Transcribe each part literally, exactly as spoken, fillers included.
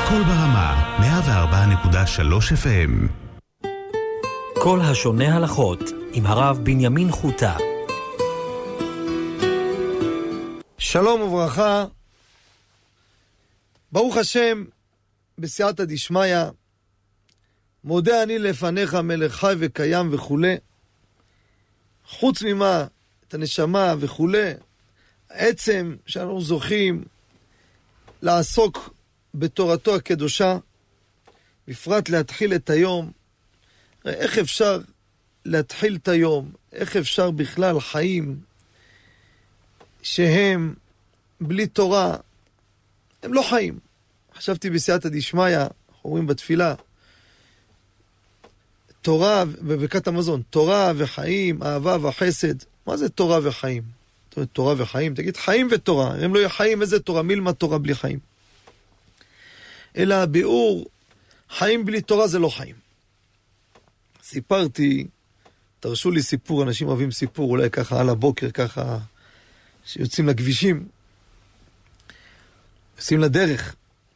קול ברמה, מאה וארבע נקודה שלוש אף אם. כל השונה הלכות, עם הרב בנימין חוטה. שלום וברכה. ברוך השם, בסייעתא דשמיא, מודה אני לפניך מלך חי וקיים וכו'. חוץ ממה, את הנשמה וכו', העצם שאנחנו זוכים לעסוק בתורתו הקדושה, בפרט להתחיל את היום. איך אפשר להתחיל את היום? איך אפשר בכלל חיים שהם בלי תורה? הם לא חיים. חשבתי בסייעתא דשמיא, אנחנו אומרים בתפילה, תורה וברכת המזון, תורה וחיים, אהבה וחסד. מה זה תורה וחיים? תורה וחיים, תגיד חיים ותורה. הם לא יהיו חיים, איזה תורה? מילמה תורה בלי חיים. אלא הביאור, חיים בלי תורה זה לא חיים. סיפרתי, תרשו לי סיפור, אנשים אוהבים סיפור, אולי ככה על הבוקר, ככה, שיוצאים לכבישים, יוצאים לדרך.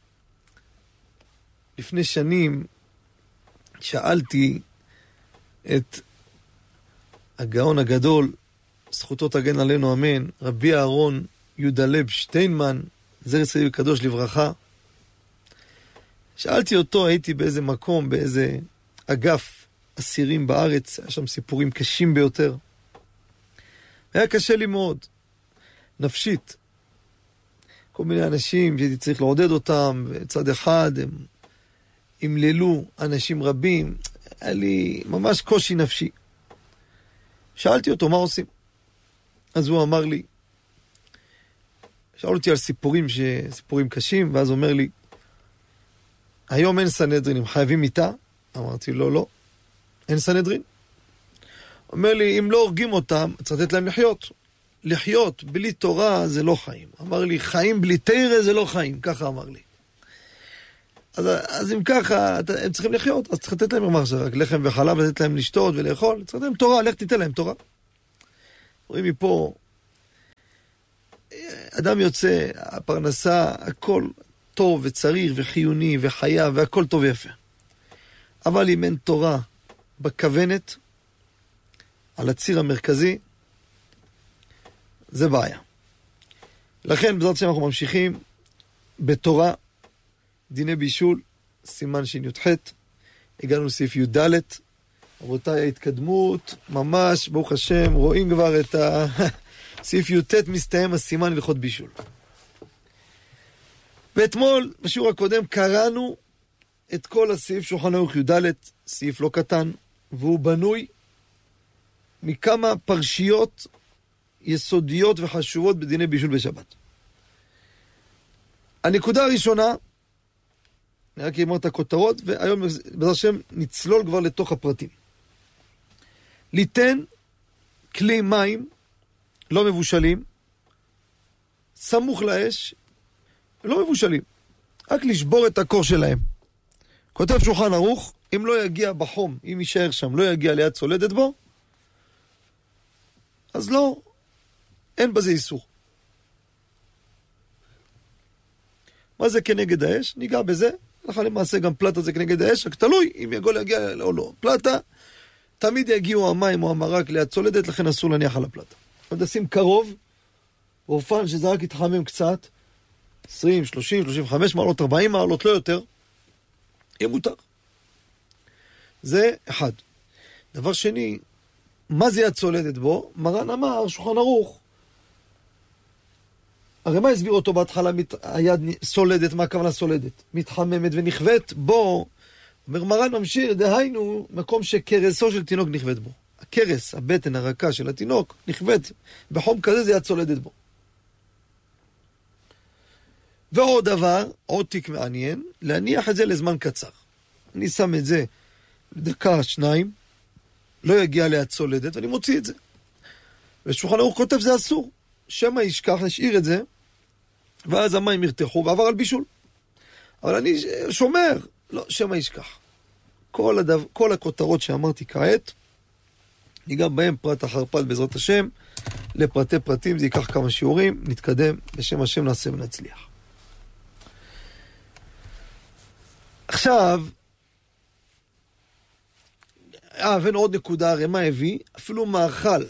לפני שנים, שאלתי את הגאון הגדול, זכותו תגן עלינו אמן, רבי אהרון יהודה לייב שטיינמן, זכר צדיק וקדוש לברכה. שאלתי אותו, הייתי באיזה מקום, באיזה אגף אסירים בארץ, היה שם סיפורים קשים ביותר. היה קשה לי מאוד, נפשית. כל מיני אנשים שהייתי צריך לעודד אותם, וצד אחד הם המללו אנשים רבים, היה לי ממש קושי נפשי. שאלתי אותו, מה עושים? אז הוא אמר לי, שאל אותי על סיפורים, ש... סיפורים קשים, ואז הוא אומר לי, היום אין סנהדרין, הם חייבים מיטה? אמרתי, לא, לא, אין סנהדרין. אומר לי, אם לא הורגים אותם, צריך לתת להם לחיות. לחיות בלי תורה זה לא חיים. אמר לי, חיים בלי תורה זה לא חיים, ככה אמר לי. אז, אז אם ככה, הם צריכים לחיות, אז צריך לתת להם ממש רק לחם וחלב, לתת להם לשתות ולאכול, צריך לתת להם תורה, לך תיתן להם תורה. רואים מפה, אדם יוצא, הפרנסה, הכל טוב וצריך וחיוני וחייב, והכל טוב ויפה. אבל אם אין תורה בכוונת, על הציר המרכזי, זה בעיה. לכן, בעזרת השם אנחנו ממשיכים בתורה, דיני בישול, סימן שי"ח, הגענו לסעיף י"ד, רבותיי, ההתקדמות, ממש, ברוך השם, רואים כבר את הסעיף י"ט מסתיים הסימן הלכות בישול. ואתמול, בשיעור הקודם, קראנו את כל הסעיף שולחן ערוך י"ד, סעיף לא קטן, והוא בנוי מכמה פרשיות יסודיות וחשובות בדיני בישול בשבת. הנקודה הראשונה, אני רק אמר את הכותרות, והיום בעזרת השם נצלול כבר לתוך הפרטים. ליתן כלי מים לא מבושלים, סמוך לאש, לא מבושלים, רק לשבור את הקור שלהם. כותב שולחן ערוך, אם לא יגיע בחום, אם יישאר שם, לא יגיע ליד צולדת בו, אז לא, אין בזה איסור. מה זה כנגד האש? ניגע בזה. הלכה למעשה גם פלטה זה כנגד האש, רק תלוי אם יגול יגיע או לא. פלטה, תמיד יגיעו המים או המרק ליד צולדת, לכן אסור להניח על הפלטה. עוד נשים קרוב, ואופן שזה רק יתחמם קצת, עשרים, שלושים, שלושים וחמש מעלות, ארבעים מעלות, לא יותר, יהיה מותר. זה אחד. דבר שני, מה זה יד צולדת בו? מרן אמר, שולחן ערוך. הרי מה הסביר אותו בהתחלה, מת... היד סולדת, מה הכוונה סולדת? מתחממת ונכווית בו, אומר מרן ממשיך, דהיינו, מקום שקרסו של תינוק נכווית בו. הקרס, הבטן הרכה של התינוק, נכווית, בחום כזה זה יד סולדת בו. ועוד דבר, עוד תיק מעניין, להניח את זה לזמן קצר. אני שם את זה לדקה, שניים, לא יגיע ליד סולדת, ואני מוציא את זה. ושולחן ערוך כותב, זה אסור. שמא ישכח, נשאיר את זה, ואז המים ירתחו, ועבר על בישול. אבל אני שומר, לא, שמא ישכח. כל, הדו, כל הכותרות שאמרתי כעת, ניגע בהם פרט אחר פרט בעזרת השם, לפרטי פרטים, זה ייקח כמה שיעורים, נתקדם, בשם השם נעשה ונצליח. עכשיו, אה, הבאנו עוד נקודה, הרי מה הביא? אפילו מאכל.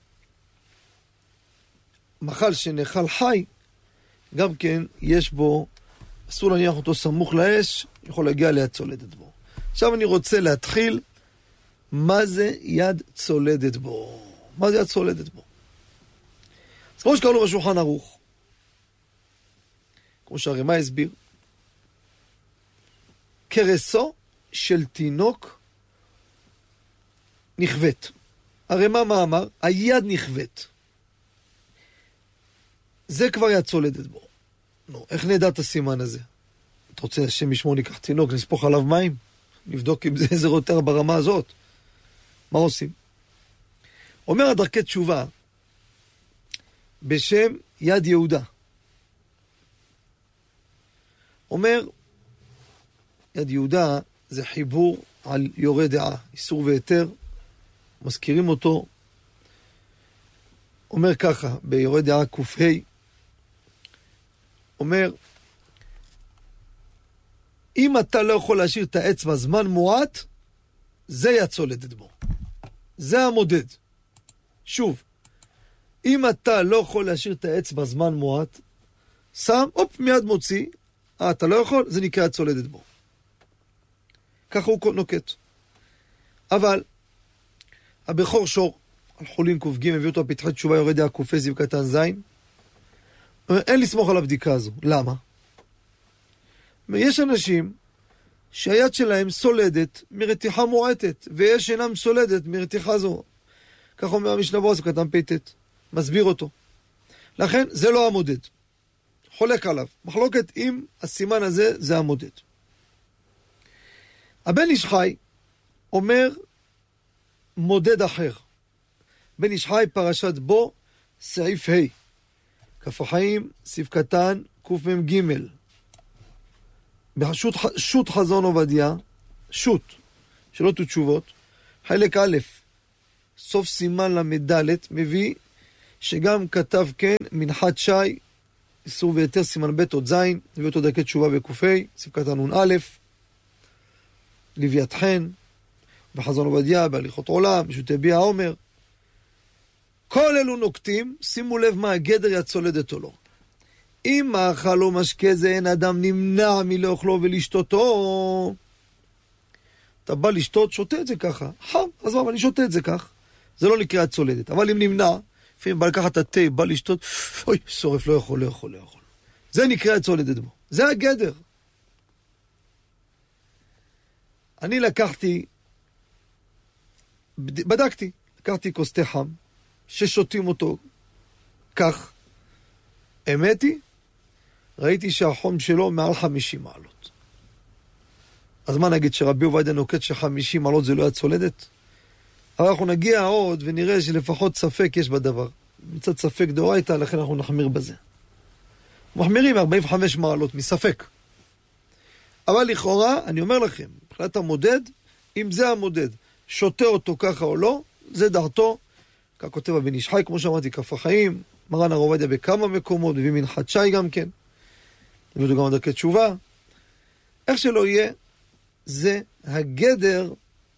מאכל שנאכל חי, גם כן יש בו, אסור להניח אותו סמוך לאש, יכול להגיע ליד צולדת בו. עכשיו אני רוצה להתחיל, מה זה יד צולדת בו? מה זה יד צולדת בו? אז כמו שקראנו בשולחן ערוך, כמו שהרמ"א הסביר, קרסו של תינוק נכווית. הרמ"א מה אמר? היד נכווית. זה כבר יד צולדת בו. נו, איך נדע את הסימן הזה? אתה רוצה השם ישמור ניקח תינוק, נספוך עליו מים? נבדוק אם זה איזה יותר ברמה הזאת. מה עושים? אומר הדרכי תשובה, בשם יד יהודה. אומר, יד יהודה זה חיבור על יורה דעה, איסור ויתר, מזכירים אותו, אומר ככה, ביורה דעה ק"ה, אומר, אם אתה לא יכול להשאיר את האצבע זמן מועט, זה יד צולדת בו. זה המודד. שוב, אם אתה לא יכול להשאיר את האצבע זמן מועט, שם, אופ, מיד מוציא, אה, אתה לא יכול, זה נקרא יד צולדת בו. ככה הוא נוקט. אבל, הבכור שור, על חולין ק"ג, הביא אותו בפתחי תשובה, יורה דעה ק"ה, זיו קטן זין, אין לסמוך על הבדיקה הזו. למה? יש אנשים שהיד שלהם סולדת מרתיחה מועטת, ויש אינם סולדת מרתיחה זו. כך אומר המשנה ברורה, קטן פ"ט, מסביר אותו. לכן זה לא המודד. חולק עליו. מחלוקת עם הסימן הזה, זה המודד. הבן איש חי אומר מודד אחר. בן איש חי פרשת בו, סעיף ה' כף החיים, סעיף קטן, קמ"ג. בשו"ת שו"ת חזון עובדיה, שו"ת, שאלות ותשובות, חלק א', סוף סימן למד, מביא שגם כתב כן מנחת שי, איסור ויתר סימן ב' עוד זין, מביא אותו דרכי תשובה בק"ה, סעיף קטן נ"א, לוויית חן, בחזון עובדיה, בהליכות עולם, בשו"ת יביע העומר. כל אלו נוקטים, שימו לב מה הגדר יד צולדת או לא. אם מאכל או משקה זה אין אדם נמנע מלאכלו ולשתותו, אתה בא לשתות, שותה את זה ככה. חם, אז מה, אני שותה את זה כך. זה לא נקרא יד צולדת. אבל אם נמנע, לפעמים בא לקחת את התה, בא לשתות, אוי, שורף, לא יכול, לא יכול, לא יכול. זה נקרא יד צולדת בו. זה הגדר. אני לקחתי, בדקתי, לקחתי כוס תה חם, ששותים אותו כך. אמת היא, ראיתי שהחום שלו מעל חמישים מעלות. אז מה נגיד שרבי עובדיה נוקט שחמישים מעלות זה לא יד צולדת? אבל אנחנו נגיע עוד ונראה שלפחות ספק יש בדבר. מצד ספק דאורייתא, לכן אנחנו נחמיר בזה. מחמירים ארבעים וחמש מעלות מספק. אבל לכאורה, אני אומר לכם, מבחינת המודד, אם זה המודד, שותה אותו ככה או לא, זה דעתו, כך כותב הבן איש חי, כמו שאמרתי, כף החיים, מרן הרב עובדיה בכמה מקומות, מביא מנחת שי גם כן, מביא אותו גם דרכי תשובה. איך שלא יהיה, זה הגדר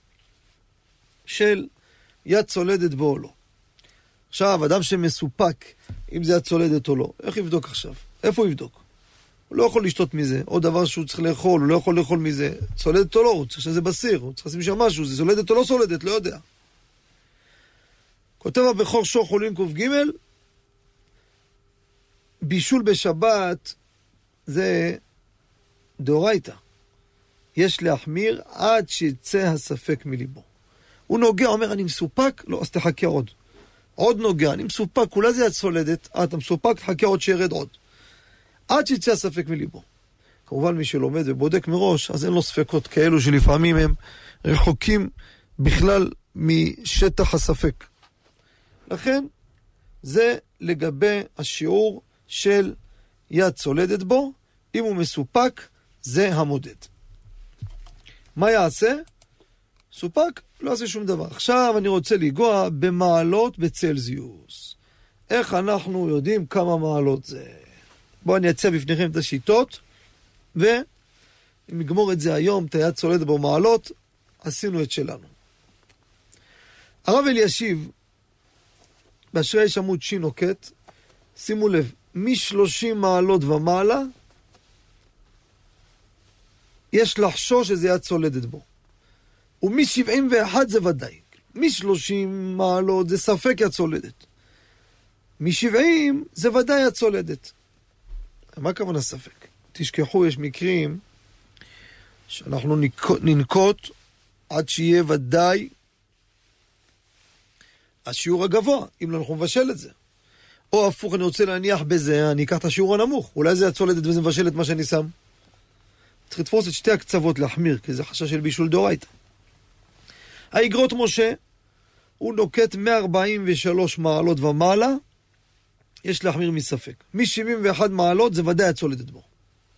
של יד צולדת בו או לא. עכשיו, אדם שמסופק, אם זה יד צולדת או לא, איך יבדוק עכשיו? איפה הוא יבדוק? הוא לא יכול לשתות מזה, עוד דבר שהוא צריך לאכול, הוא לא יכול לאכול מזה, צולדת או לא, הוא צריך שזה בסיר, הוא צריך לשים שם משהו, זה צולדת או לא צולדת, לא יודע. כותב הבכור שור חולין ק"ג, בישול בשבת זה דאורייתא. יש להחמיר עד שיצא הספק מליבו. הוא נוגע, אומר, אני מסופק, לא, אז תחכה עוד. עוד נוגע, אני מסופק, אולי זה יד צולדת, אה, אתה מסופק, תחכה עוד שירד עוד. עד שיצא הספק מליבו. כמובן מי שלומד ובודק מראש, אז אין לו ספקות כאלו שלפעמים הם רחוקים בכלל משטח הספק. לכן, זה לגבי השיעור של יד צולדת בו, אם הוא מסופק, זה המודד. מה יעשה? סופק, לא עושה שום דבר. עכשיו אני רוצה לגוע במעלות בצלזיוס. איך אנחנו יודעים כמה מעלות זה? בואו אני אציע בפניכם את השיטות, אם נגמור את זה היום, תיית צולדת בו מעלות, עשינו את שלנו. הרב אלישיב, באשרי איש עמוד שין נוקט, שימו לב, מ-שלושים מעלות ומעלה, יש לחשוש שזה יד צולדת בו. ומ-שבעים ואחת זה ודאי. מ-שלושים מעלות זה ספק יד צולדת. מ-שבעים זה ודאי יד צולדת. מה הכוונה ספק? תשכחו, יש מקרים שאנחנו ננקוט עד שיהיה ודאי השיעור הגבוה, אם לא אנחנו מבשל את זה. או הפוך, אני רוצה להניח בזה, אני אקח את השיעור הנמוך. אולי זה יד צולדת וזה מבשל את מה שאני שם. צריך לתפוס את שתי הקצוות להחמיר, כי זה חשש של בישול דאורייתא. האיגרות משה, הוא נוקט מאה ארבעים ושלוש מעלות ומעלה, יש להחמיר מספק. מ-שבעים ואחת מעלות זה ודאי הצולדת בו.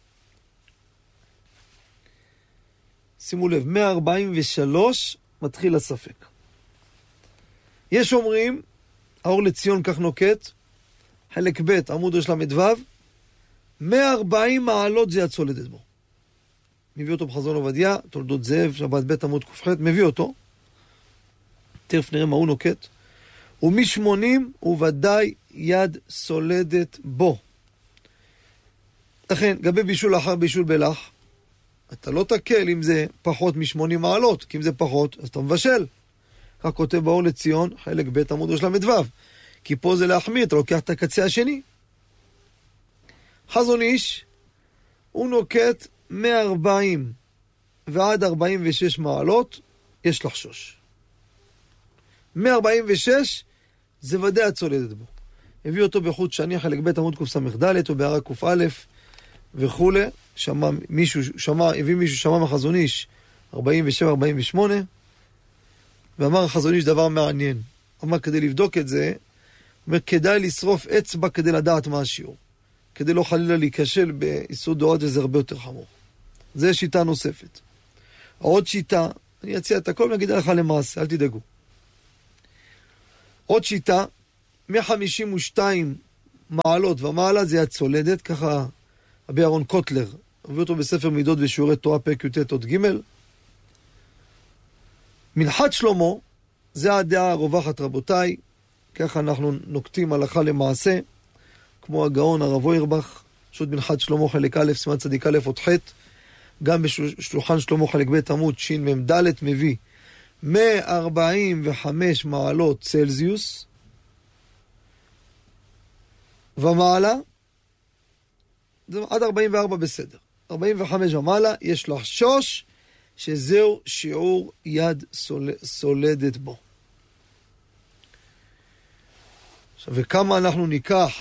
שימו לב, מאה ארבעים ושלוש מתחיל הספק. יש אומרים, האור לציון כך נוקט, חלק ב' עמוד ראש למדו, מאה וארבעים מעלות זה הצולדת בו. מביא אותו בחזון עובדיה, תולדות זאב, שבת ב' עמוד ק"ח, מביא אותו. תכף נראה מה הוא נוקט. ומ-שמונים הוא ודאי יד סולדת בו. לכן, גבי בישול לאחר בישול בלח, אתה לא תקל אם זה פחות מ-שמונים מעלות, כי אם זה פחות, אז אתה מבשל. כך כותב באור לציון, חלק ב' עמוד ראש למדו. כי פה זה להחמיר, אתה לוקח את הקצה השני. חזון איש, הוא נוקט מאה וארבעים ועד ארבעים ושש מעלות, יש לחשוש. מאה ארבעים ושש זה ודאי הצולדת בו. הביא אותו בחוט שני, חלק ב' עמוד קס"ד, או בהערה ק"א וכו'. שמע מישהו, שמע, הביא מישהו שמע מחזון איש, ארבעים ושבע ארבעים ושמונה, ואמר חזון איש דבר מעניין. אמר, כדי לבדוק את זה, אומר, כדאי לשרוף אצבע כדי לדעת מה השיעור. כדי לא חלילה להיכשל ביסוד דעות, וזה הרבה יותר חמור. זה שיטה נוספת. עוד שיטה, אני אציע את הכל ונגיד לך למעשה, אל תדאגו. עוד שיטה, מאה חמישים ושתיים מעלות ומעלה זה יד צולדת, ככה רבי אהרון קוטלר, הביא אותו בספר מידות ושיעורי תורה פרק י"ט עוד ג'. מנחת שלמה, זה הדעה הרווחת רבותיי, ככה אנחנו נוקטים הלכה למעשה, כמו הגאון הרב אוירבך, שו"ת מנחת שלמה חלק א', סימן צדיק א' עוד ח', גם בשולחן שלמה חלק ב' עמוד שמ"ד מביא מאה ארבעים וחמש מעלות צלזיוס ומעלה, זה עד ארבעים וארבע בסדר. ארבעים וחמש ומעלה יש לחשוש שזהו שיעור יד סול... סולדת בו. עכשיו, וכמה אנחנו ניקח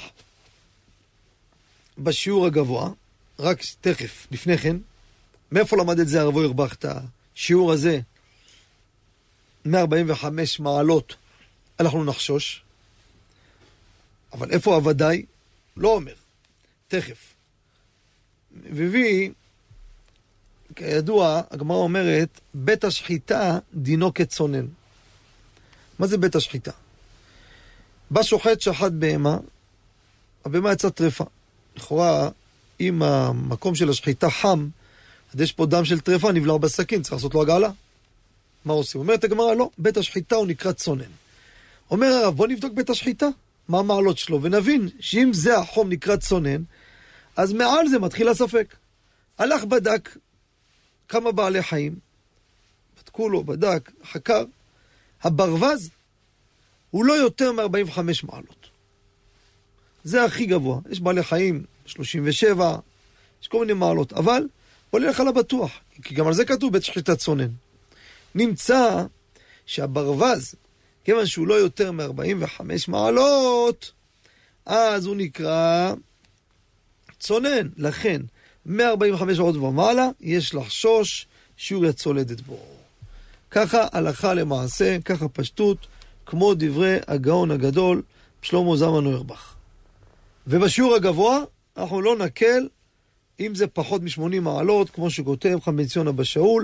בשיעור הגבוה, רק תכף, לפני כן, מאיפה למד את זה הרב אוירבך, את השיעור הזה, מאה ארבעים וחמש מעלות, אנחנו נחשוש, אבל איפה הוודאי? לא אומר, תכף. מביא, כידוע, הגמרא אומרת, בית השחיטה דינו כצונן. מה זה בית השחיטה? בא שוחט שחט בהמה, הבהמה יצאה טרפה. לכאורה, אם המקום של השחיטה חם, אז יש פה דם של טרפה, נבלע בסכין, צריך לעשות לו הגעלה. מה עושים? אומרת הגמרא, לא, בית השחיטה הוא נקרא צונן. אומר הרב, בוא נבדוק בית השחיטה, מה המעלות שלו, ונבין שאם זה החום נקרא צונן, אז מעל זה מתחיל הספק. הלך בדק כמה בעלי חיים, בדקו לו, בדק, חקר, הברווז הוא לא יותר מ-ארבעים וחמש מעלות. זה הכי גבוה. יש בעלי חיים שלושים ושבע, יש כל מיני מעלות, אבל בוא נלך על הבטוח, כי גם על זה כתוב בית שחיטת צונן. נמצא שהברווז, כיוון שהוא לא יותר מ-ארבעים וחמש מעלות, אז הוא נקרא צונן. לכן, מ-ארבעים וחמש מעלות ומעלה, יש לחשוש שיעור יד צולדת בו. ככה הלכה למעשה, ככה פשטות, כמו דברי הגאון הגדול, שלמה זלמן אוירבך. ובשיעור הגבוה, אנחנו לא נקל, אם זה פחות מ-שמונים מעלות, כמו שכותב חכם ציון אבא שאול,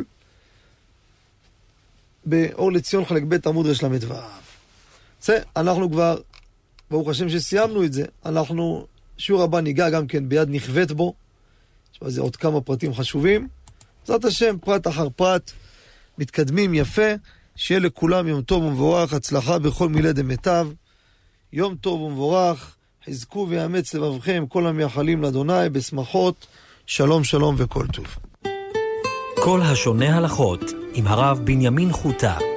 באור לציון חלק ב' עמוד רש למד ו'. זה, אנחנו כבר, ברוך השם שסיימנו את זה, אנחנו, שיעור הבא ניגע גם כן ביד נכוות בו, יש בזה עוד כמה פרטים חשובים, זאת השם, פרט אחר פרט, מתקדמים יפה, שיהיה לכולם יום טוב ומבורך, הצלחה בכל מילי דמיטב, יום טוב ומבורך, חזקו ויאמץ לבבכם כל המייחלים לאדוני בשמחות, שלום שלום וכל טוב. כל השונה הלכות עם הרב בנימין חוטה.